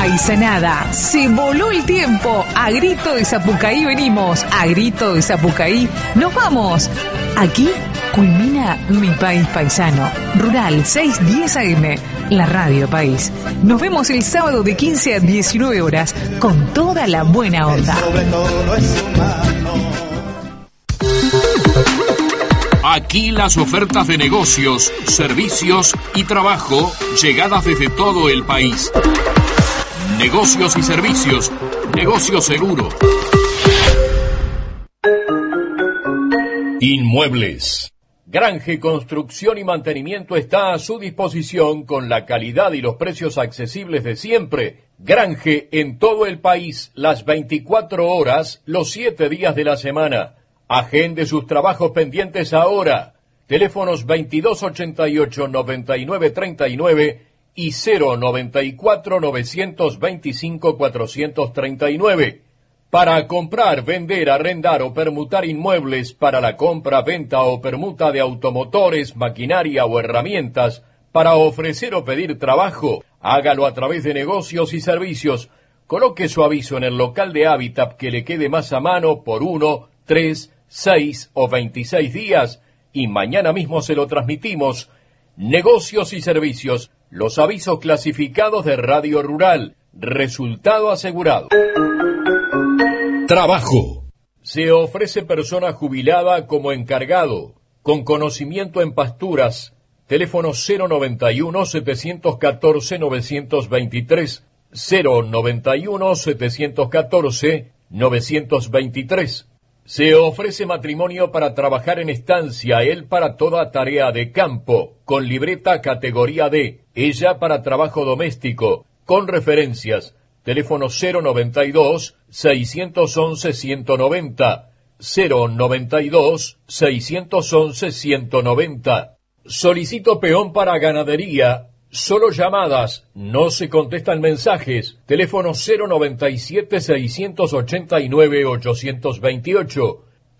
Paisanada, se voló el tiempo. A grito de Zapucaí venimos, a grito de Zapucaí nos vamos. Aquí culmina Mi País Paisano, Rural 610 AM, la Radio País. Nos vemos el sábado de 15 a 19 horas con toda la buena onda. Aquí las ofertas de negocios, servicios y trabajo llegadas desde todo el país. Negocios y servicios, negocio seguro. Inmuebles. Granje Construcción y Mantenimiento está a su disposición con la calidad y los precios accesibles de siempre. Granje en todo el país, las 24 horas, los 7 días de la semana. Agende sus trabajos pendientes ahora. Teléfonos 2288-9939 y 094-925-439. Para comprar, vender, arrendar o permutar inmuebles para la compra, venta o permuta de automotores, maquinaria o herramientas, para ofrecer o pedir trabajo, hágalo a través de Negocios y Servicios. Coloque su aviso en el local de Hábitat que le quede más a mano por 1, 3, 6 o 26 días y mañana mismo se lo transmitimos. Negocios y Servicios, los avisos clasificados de Radio Rural, resultado asegurado. Trabajo. Se ofrece persona jubilada como encargado, con conocimiento en pasturas. Teléfono 091-714-923, 091-714-923. Se ofrece matrimonio para trabajar en estancia, él para toda tarea de campo, con libreta categoría D, ella para trabajo doméstico, con referencias. Teléfono 092-611-190, 092-611-190. Solicito peón para ganadería. Solo llamadas, no se contestan mensajes. Teléfono 097-689-828,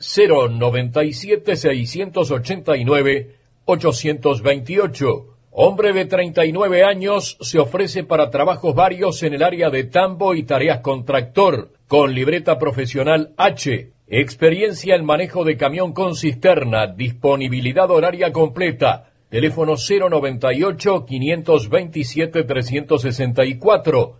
097-689-828. Hombre de 39 años se ofrece para trabajos varios en el área de tambo y tareas con tractor, con libreta profesional H, experiencia en manejo de camión con cisterna, disponibilidad horaria completa. Teléfono 098-527-364,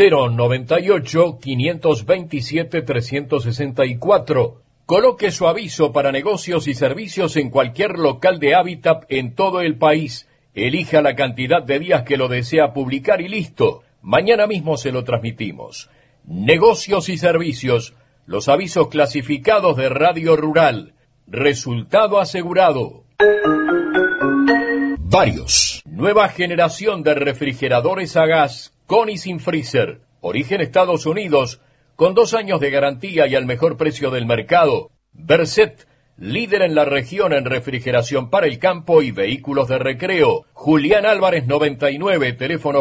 098-527-364. Coloque su aviso para negocios y servicios en cualquier local de Hábitat en todo el país. Elija la cantidad de días que lo desea publicar y listo. Mañana mismo se lo transmitimos. Negocios y Servicios, los avisos clasificados de Radio Rural. Resultado asegurado. Varios. Nueva generación de refrigeradores a gas, con y sin freezer. Origen Estados Unidos, con 2 años de garantía y al mejor precio del mercado. Verset, líder en la región en refrigeración para el campo y vehículos de recreo. Julián Álvarez 99, teléfono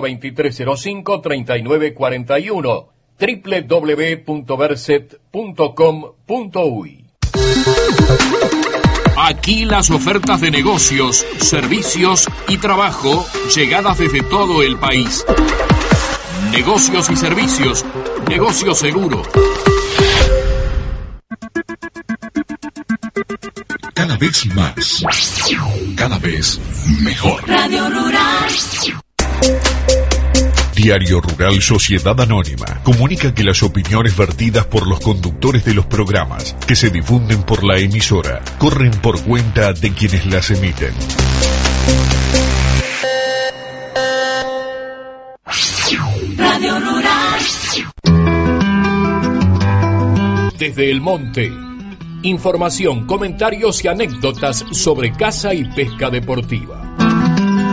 2305-3941. www.verset.com.uy. Aquí las ofertas de negocios, servicios y trabajo llegadas desde todo el país. Negocios y servicios, negocio seguro. Cada vez más, cada vez mejor. Radio Rural. Diario Rural Sociedad Anónima comunica que las opiniones vertidas por los conductores de los programas que se difunden por la emisora corren por cuenta de quienes las emiten. Radio Rural. Desde el monte, información, comentarios y anécdotas sobre caza y pesca deportiva.